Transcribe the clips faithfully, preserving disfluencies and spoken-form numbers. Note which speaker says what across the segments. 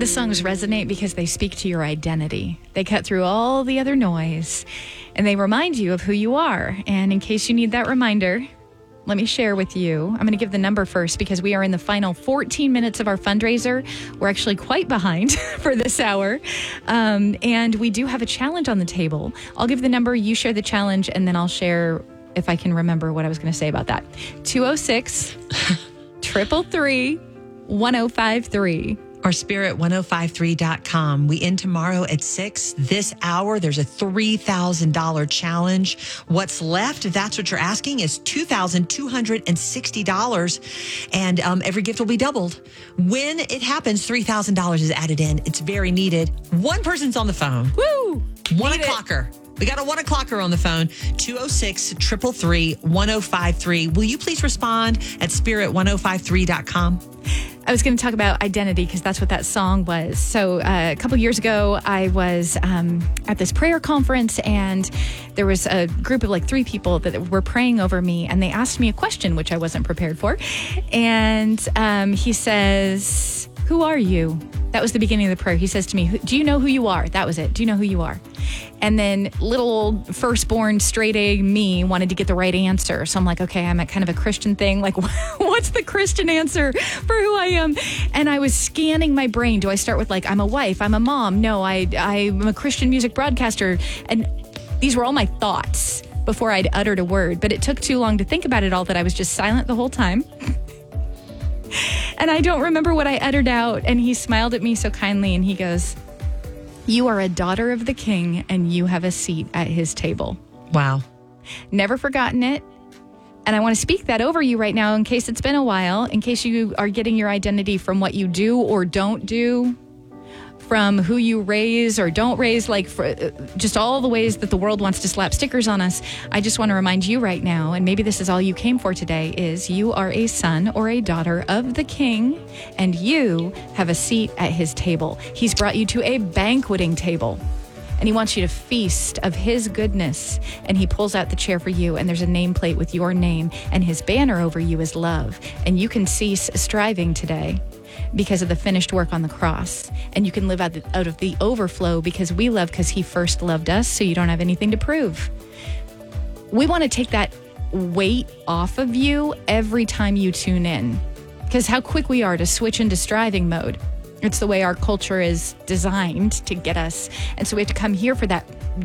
Speaker 1: The songs resonate because they speak to your identity. They cut through all the other noise, and they remind you of who you are. And in case you need that reminder, let me share with you. I'm going to give the number first because we are in the final fourteen minutes of our fundraiser. We're actually quite behind for this hour. Um, and we do have a challenge on the table. I'll give the number, you share the challenge, and then I'll share if I can remember what I was going to say about that. two oh six, three three three, one oh five three.
Speaker 2: Or spirit ten fifty-three dot com. We end tomorrow at six. This hour, there's a three thousand dollars challenge. What's left, if that's what you're asking, is two thousand two hundred sixty dollars. And um, every gift will be doubled. When it happens, three thousand dollars is added in. It's very needed. One person's on the phone.
Speaker 1: Woo!
Speaker 2: One
Speaker 1: Need
Speaker 2: o'clocker.
Speaker 1: It.
Speaker 2: We got a one o'clocker on the phone, two oh six, three three three, one oh five three. Will you please respond at spirit ten fifty-three dot com?
Speaker 1: I was going to talk about identity because that's what that song was. So uh, a couple years ago, I was um, at this prayer conference, and there was a group of like three people that were praying over me, and they asked me a question, which I wasn't prepared for. And um, he says, "Who are you?" That was the beginning of the prayer. He says to me, "Do you know who you are?" That was it. "Do you know who you are?" And then little old firstborn straight A me wanted to get the right answer. So I'm like, okay, I'm at kind of a Christian thing. Like, what's the Christian answer for who I am? And I was scanning my brain. Do I start with like, I'm a wife, I'm a mom? No, I, I'm a Christian music broadcaster. And these were all my thoughts before I'd uttered a word. But it took too long to think about it all that I was just silent the whole time. And I don't remember what I uttered out. And he smiled at me so kindly and he goes, "You are a daughter of the King and you have a seat at his table."
Speaker 2: Wow.
Speaker 1: Never forgotten it. And I want to speak that over you right now in case it's been a while, in case you are getting your identity from what you do or don't do, from who you raise or don't raise, like for, just all the ways that the world wants to slap stickers on us. I just want to remind you right now, and maybe this is all you came for today, is you are a son or a daughter of the King, and you have a seat at his table. He's brought you to a banqueting table, and he wants you to feast of his goodness, and he pulls out the chair for you, and there's a nameplate with your name, and his banner over you is love, and you can cease striving today because of the finished work on the cross. And you can live out, the, out of the overflow because we love because he first loved us, so you don't have anything to prove. We want to take that weight off of you every time you tune in, because how quick we are to switch into striving mode. It's the way our culture is designed to get us. And so we have to come here for that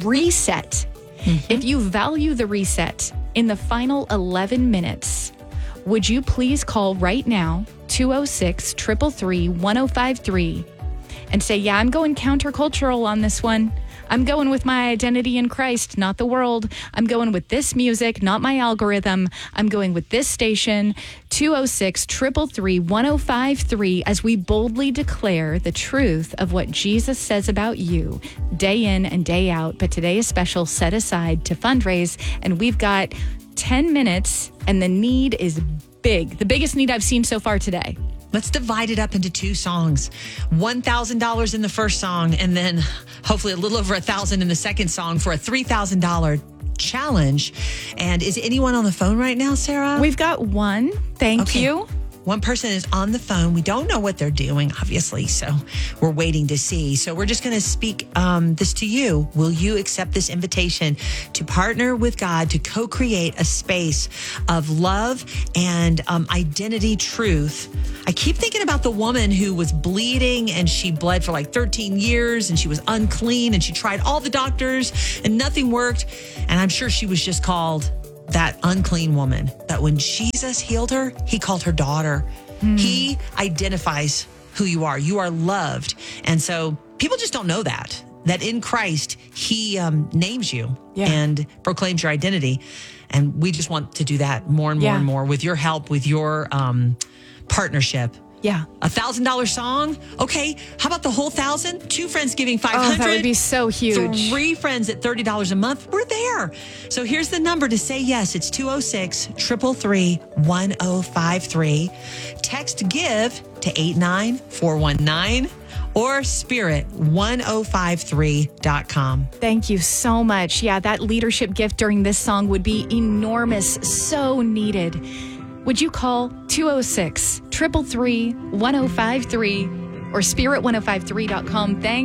Speaker 1: reset. Mm-hmm. If you value the reset in the final eleven minutes, would you please call right now, two oh six, three three three, one oh five three, and say, yeah, I'm going countercultural on this one. I'm going with my identity in Christ, not the world. I'm going with this music, not my algorithm. I'm going with this station, two oh six, three three three, one oh five three, as we boldly declare the truth of what Jesus says about you day in and day out. But today is special, set aside to fundraise, and we've got ten minutes, and the need is big. The biggest need I've seen so far today.
Speaker 2: Let's divide it up into two songs. one thousand dollars in the first song, and then hopefully a little over one thousand dollars in the second song for a three thousand dollars challenge. And is anyone on the phone right now, Sarah?
Speaker 1: We've got one. Thank
Speaker 2: okay.
Speaker 1: you.
Speaker 2: One person is on the phone. We don't know what they're doing, obviously, so we're waiting to see. So we're just going to speak um, this to you. Will you accept this invitation to partner with God to co-create a space of love and um, identity truth? I keep thinking about the woman who was bleeding and she bled for like thirteen years and she was unclean and she tried all the doctors and nothing worked. And I'm sure she was just called that unclean woman, that when Jesus healed her, he called her daughter. Mm. He identifies who you are. You are loved. And so people just don't know that, that in Christ, he um, names you yeah. and proclaims your identity. And we just want to do that more and more yeah. and more with your help, with your um, partnership.
Speaker 1: Yeah.
Speaker 2: A thousand dollar song. Okay. How about the whole thousand? Two friends giving five hundred.
Speaker 1: Oh, that would be so huge.
Speaker 2: Three friends at thirty dollars a month. We're there. So here's the number to say yes. It's two oh six, three three three, one oh five three. Text GIVE to eight nine four one nine or spirit ten fifty-three dot com.
Speaker 1: Thank you so much. Yeah, that leadership gift during this song would be enormous. So needed. Would you call two oh six, three three three, one oh five three or spirit ten fifty-three dot com. Thanks.